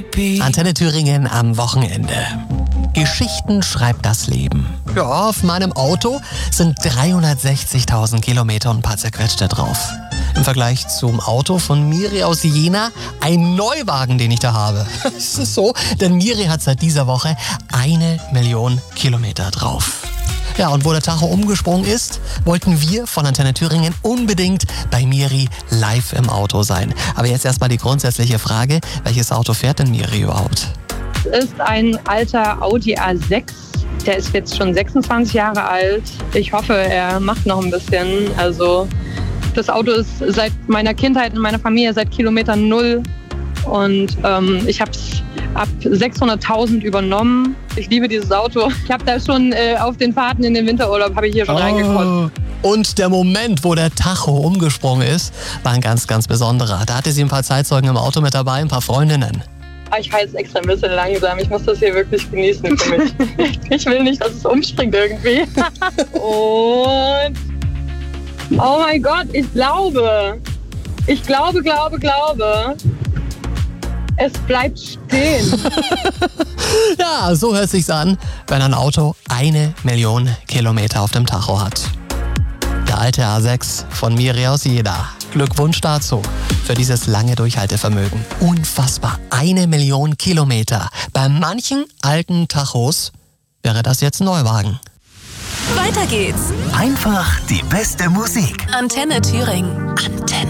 Antenne Thüringen am Wochenende. Geschichten schreibt das Leben. Ja, auf meinem Auto sind 360.000 Kilometer und ein paar zerquetschte drauf. Im Vergleich zum Auto von Miri aus Jena ein Neuwagen, den ich da habe. Es ist so, denn Miri hat seit dieser Woche 1 Million Kilometer drauf. Ja, und wo der Tacho umgesprungen ist, wollten wir von Antenne Thüringen unbedingt bei Miri live im Auto sein. Aber jetzt erstmal die grundsätzliche Frage, welches Auto fährt denn Miri überhaupt? Es ist ein alter Audi A6. Der ist jetzt schon 26 Jahre alt. Ich hoffe, er macht noch ein bisschen. Also das Auto ist seit meiner Kindheit in meiner Familie seit Kilometer 0. Und ich habe es ab 600.000 übernommen. Ich liebe dieses Auto. Ich habe da schon auf den Fahrten in den Winterurlaub habe ich hier schon reingekotzt. Und der Moment, wo der Tacho umgesprungen ist, war ein ganz, ganz besonderer. Da hatte sie ein paar Zeitzeugen im Auto mit dabei, ein paar Freundinnen. Ich fahre jetzt extra ein bisschen langsam. Ich muss das hier wirklich genießen für mich. Ich will nicht, dass es umspringt irgendwie. Und oh mein Gott, ich glaube. Es bleibt stehen. Ja, so hört sich's an, wenn ein Auto 1 Million Kilometer auf dem Tacho hat. Der alte A6 von Miri aus Jena. Glückwunsch dazu für dieses lange Durchhaltevermögen. Unfassbar, 1 Million Kilometer. Bei manchen alten Tachos wäre das jetzt ein Neuwagen. Weiter geht's. Einfach die beste Musik. Antenne Thüringen. Antenne.